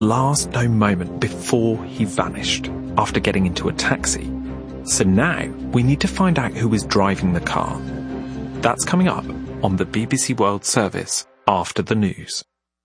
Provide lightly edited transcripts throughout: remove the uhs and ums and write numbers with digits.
last known moment before he vanished after getting into a taxi. So now we need to find out who was driving the car. That's coming up on the BBC World Service after the news.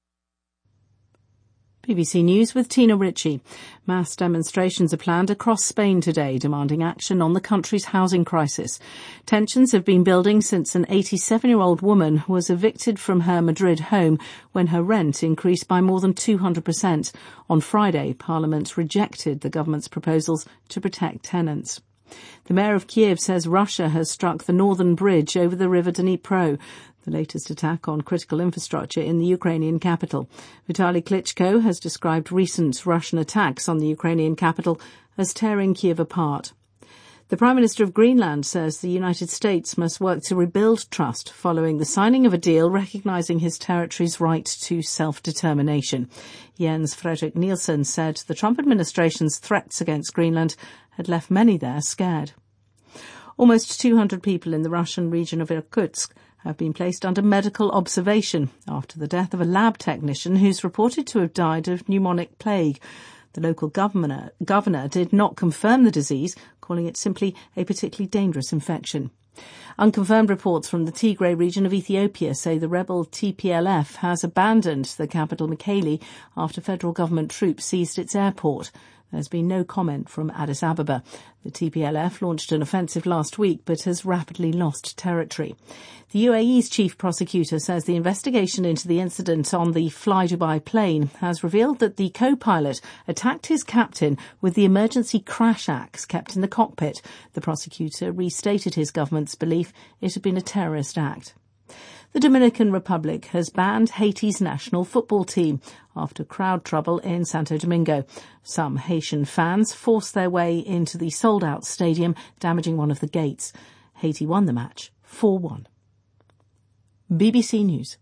BBC News with Tina Ritchie. Mass demonstrations are planned across Spain today, demanding action on the country's housing crisis. Tensions have been building since an 87-year-old woman was evicted from her Madrid home when her rent increased by more than 200%. On Friday, Parliament rejected the government's proposals to protect tenants. The mayor of Kiev says Russia has struck the northern bridge over the river Dnipro, the latest attack on critical infrastructure in the Ukrainian capital. Vitaly Klitschko has described recent Russian attacks on the Ukrainian capital as tearing Kiev apart. The Prime Minister of Greenland says the United States must work to rebuild trust following the signing of a deal recognising his territory's right to self-determination. Jens Frederik Nielsen said the Trump administration's threats against Greenland had left many there scared. Almost 200 people in the Russian region of Irkutsk have been placed under medical observation after the death of a lab technician who's reported to have died of pneumonic plague. The local governor did not confirm the disease, calling it simply a particularly dangerous infection. Unconfirmed reports from the Tigray region of Ethiopia say the rebel TPLF has abandoned the capital Mekelle after federal government troops seized its airport. There's been no comment from Addis Ababa. The TPLF launched an offensive last week but has rapidly lost territory. The UAE's chief prosecutor says the investigation into the incident on the Fly Dubai plane has revealed that the co-pilot attacked his captain with the emergency crash axe kept in the cockpit. The prosecutor restated his government's belief it had been a terrorist act. The Dominican Republic has banned Haiti's national football team after crowd trouble in Santo Domingo. Some Haitian fans forced their way into the sold-out stadium, damaging one of the gates. Haiti won the match 4-1. BBC News.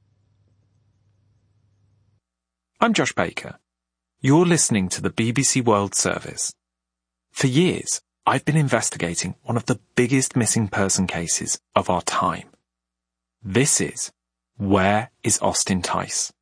I'm Josh Baker. You're listening to the BBC World Service. For years, I've been investigating one of the biggest missing person cases of our time. This is Where is Austin Tice?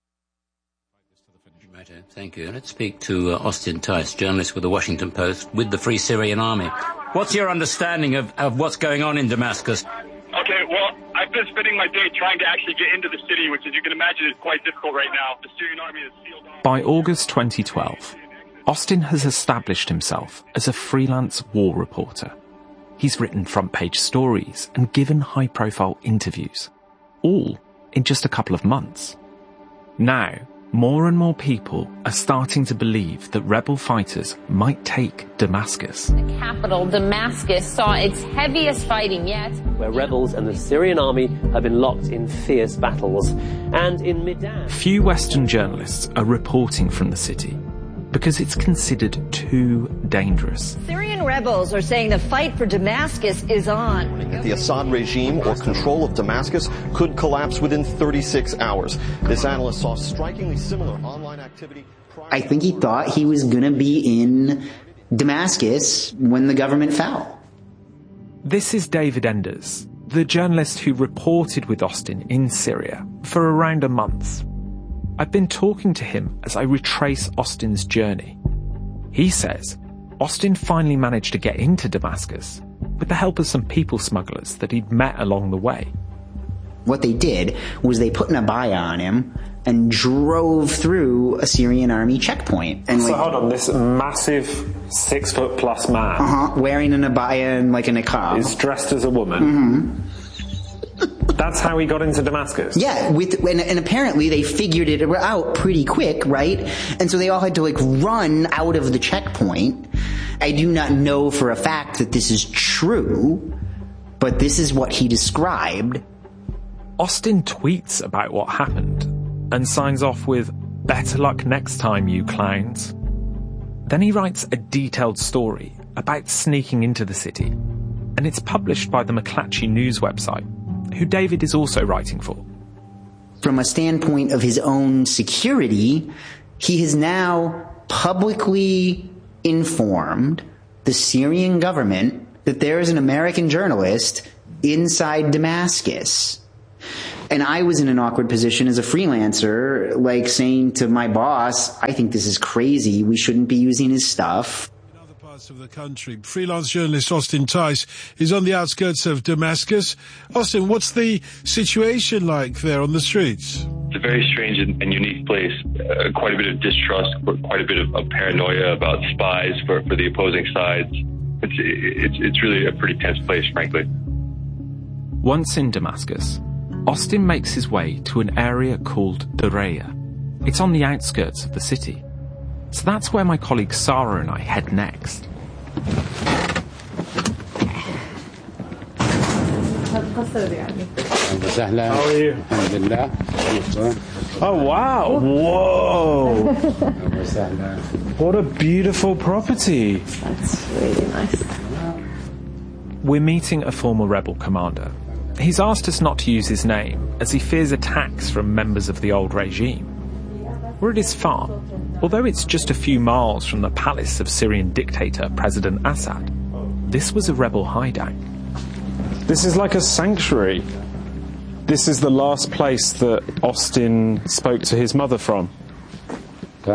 Thank you. Let's speak to Austin Tice, journalist with the Washington Post with the Free Syrian Army. What's your understanding of what's going on in Damascus? Okay, well, I've been spending my day trying to actually get into the city, which, as you can imagine, is quite difficult right now. The Syrian army is sealed off. By August 2012, Austin has established himself as a freelance war reporter. He's written front-page stories and given high-profile interviews, all in just a couple of months. Now, more and more people are starting to believe that rebel fighters might take Damascus. The capital, Damascus, saw its heaviest fighting yet. Where rebels and the Syrian army have been locked in fierce battles. And in Midan... Few Western journalists are reporting from the city because it's considered too dangerous. Syrian rebels are saying the fight for Damascus is on. The Assad regime or control of Damascus could collapse within 36 hours. This analyst saw strikingly similar online activity. I think he thought he was going to be in Damascus when the government fell. This is David Enders, the journalist who reported with Austin in Syria for around a month. I've been talking to him as I retrace Austin's journey. He says Austin finally managed to get into Damascus with the help of some people smugglers that he'd met along the way. What they did was they put an abaya on him and drove through a Syrian army checkpoint. And so hold on, this massive 6 foot plus man... wearing an abaya and like a niqab. Is dressed as a woman. Mm-hmm. That's how he got into Damascus? Yeah, and apparently they figured it out pretty quick, right? And so they all had to, run out of the checkpoint. I do not know for a fact that this is true, but this is what he described. Austin tweets about what happened and signs off with, "Better luck next time, you clowns." Then he writes a detailed story about sneaking into the city, and it's published by the McClatchy News website, who David is also writing for. From a standpoint of his own security, he has now publicly informed the Syrian government that there is an American journalist inside Damascus. And I was in an awkward position as a freelancer, like saying to my boss, I think this is crazy. We shouldn't be using his stuff. In other parts of the country, freelance journalist Austin Tice is on the outskirts of Damascus. Austin, what's the situation like there on the streets? It's a very strange and unique place. Quite a bit of distrust, quite a bit of paranoia about spies for the opposing sides. It's really a pretty tense place, frankly. Once in Damascus, Austin makes his way to an area called Dureya. It's on the outskirts of the city. So that's where my colleague Sarah and I head next. How are you? Oh, wow. Whoa. What a beautiful property. That's really nice. We're meeting a former rebel commander. He's asked us not to use his name, as he fears attacks from members of the old regime. We're at his farm, although it's just a few miles from the palace of Syrian dictator President Assad. This was a rebel hideout. This is like a sanctuary. This is the last place that Austin spoke to his mother from. He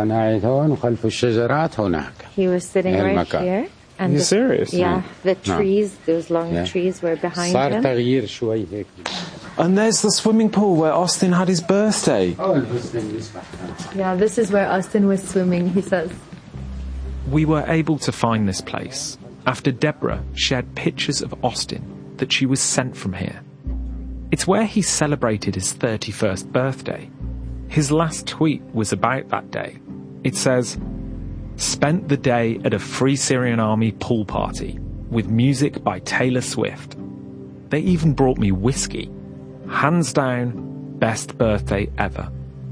was sitting right here. And are you serious? Yeah, the trees, those long trees were behind him. And there's the swimming pool where Austin had his birthday. Yeah, this is where Austin was swimming, he says. We were able to find this place after Deborah shared pictures of Austin that she was sent from here. It's where he celebrated his 31st birthday. His last tweet was about that day. It says, "Spent the day at a Free Syrian Army pool party with music by Taylor Swift. They even brought me whiskey. Hands down, best birthday ever."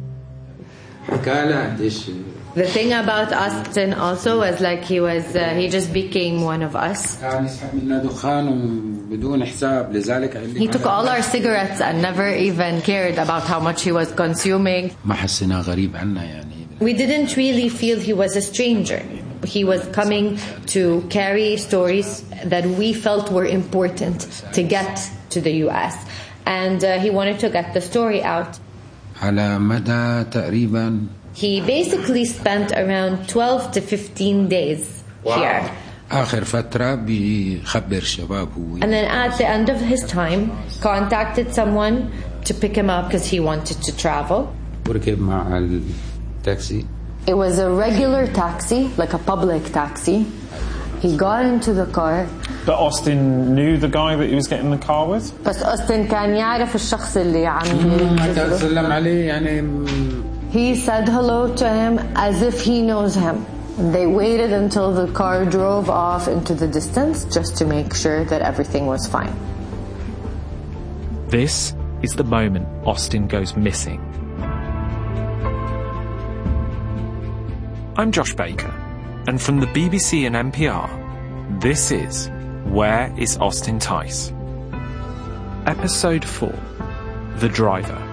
The thing about Austin also was like he just became one of us. He took all our cigarettes and never even cared about how much he was consuming. We didn't really feel he was a stranger. He was coming to carry stories that we felt were important to get to the US. And he wanted to get the story out. He basically spent around 12 to 15 days here. And then at the end of his time, contacted someone to pick him up because he wanted to travel. It was a regular taxi, like a public taxi. He got into the car. But Austin knew the guy that he was getting in the car with? بس أوستن كان يعرف الشخص اللي عم He said hello to him as if he knows him. They waited until the car drove off into the distance just to make sure that everything was fine. This is the moment Austin goes missing. I'm Josh Baker, and from the BBC and NPR, this is Where is Austin Tice? Episode 4, The Driver.